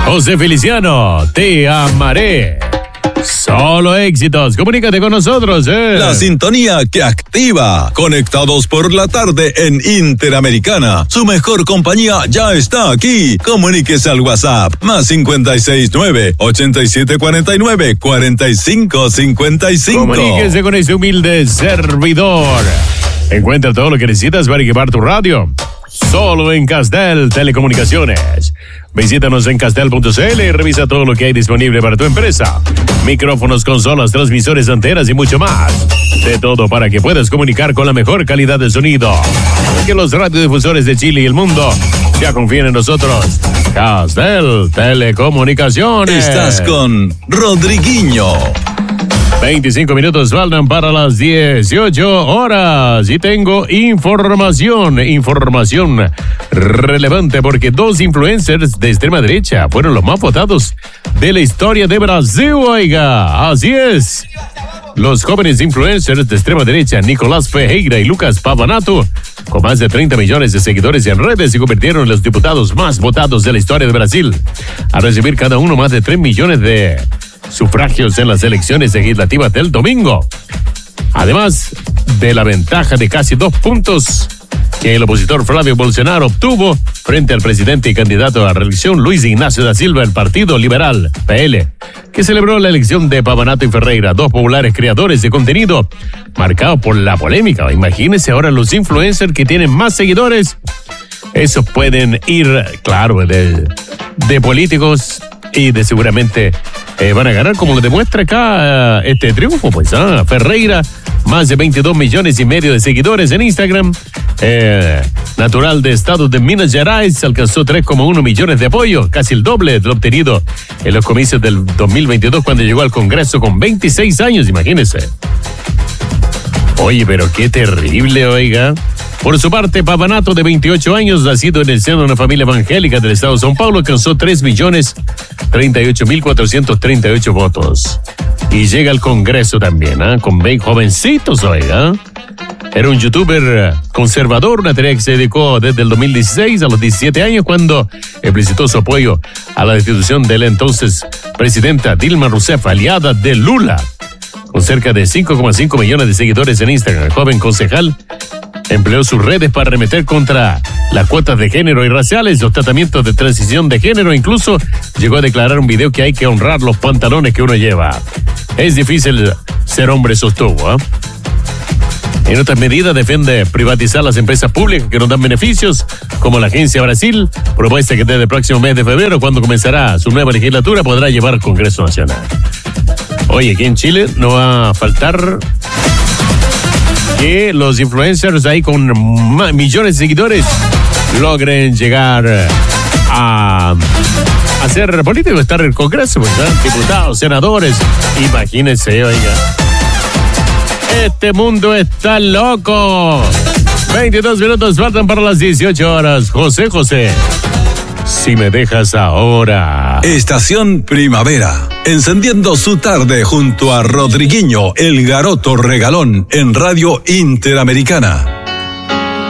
José Feliciano, te amaré. Solo éxitos. Comunícate con nosotros, La sintonía que activa. Conectados por la tarde en Interamericana. Su mejor compañía ya está aquí. Comuníquese al WhatsApp. Más 569-8749-4555. Comuníquese con este humilde servidor. Encuentra todo lo que necesitas para equipar tu radio. Solo en Castel Telecomunicaciones. Visítanos en castel.cl y revisa todo lo que hay disponible para tu empresa. Micrófonos, consolas, transmisores, antenas y mucho más. De todo para que puedas comunicar con la mejor calidad de sonido. Que los radiodifusores de Chile y el mundo ya confíen en nosotros. Castel Telecomunicaciones. Estás con Rodriguinho. 25 minutos faltan para las 18 horas y tengo información relevante porque 2 influencers de extrema derecha fueron los más votados de la historia de Brasil, oiga, así es. Los jóvenes influencers de extrema derecha, Nicolás Ferreira y Lucas Pavanato, con más de 30 millones de seguidores en redes, se convirtieron en los diputados más votados de la historia de Brasil, a recibir cada uno más de 3 millones de sufragios en las elecciones legislativas del domingo. Además de la ventaja de casi 2 puntos que el opositor Flavio Bolsonaro obtuvo frente al presidente y candidato a la reelección Luis Ignacio da Silva del Partido Liberal, PL, que celebró la elección de Pavanato y Ferreira, 2 populares creadores de contenido marcados por la polémica. Imagínense ahora los influencers que tienen más seguidores. Esos pueden ir, claro, de políticos y de seguramente van a ganar, como lo demuestra acá este triunfo, pues. Ferreira, más de 22 millones y medio de seguidores en Instagram. Natural de estado de Minas Gerais, alcanzó 3,1 millones de apoyo, casi el doble de lo obtenido en los comicios del 2022 cuando llegó al Congreso con 26 años, imagínense. Oye, pero qué terrible, oiga. Por su parte, Pavanato, de 28 años, nacido en el seno de una familia evangélica del estado de São Paulo, alcanzó 3.038.438 votos. Y llega al Congreso también, con 20 jovencitos, oiga. Era un youtuber conservador, una tarea que se dedicó desde el 2016 a los 17 años, cuando explicitó su apoyo a la destitución de la entonces presidenta Dilma Rousseff, aliada de Lula. Con cerca de 5,5 millones de seguidores en Instagram, el joven concejal empleó sus redes para arremeter contra las cuotas de género y raciales, los tratamientos de transición de género. Incluso llegó a declarar un video que hay que honrar los pantalones que uno lleva. Es difícil ser hombre, sostuvo. En otras medidas, defiende privatizar las empresas públicas que nos dan beneficios, como la Agencia Brasil, propuesta que desde el próximo mes de febrero, cuando comenzará su nueva legislatura, podrá llevar al Congreso Nacional. Oye, aquí en Chile no va a faltar que los influencers ahí con millones de seguidores logren llegar a ser políticos, estar en el Congreso, ¿verdad? Diputados, senadores, imagínense, oiga. Este mundo está loco. 22 minutos faltan para las 18 horas. José, si me dejas ahora. Estación Primavera, encendiendo su tarde junto a Rodriguinho, el garoto regalón en Radio Interamericana.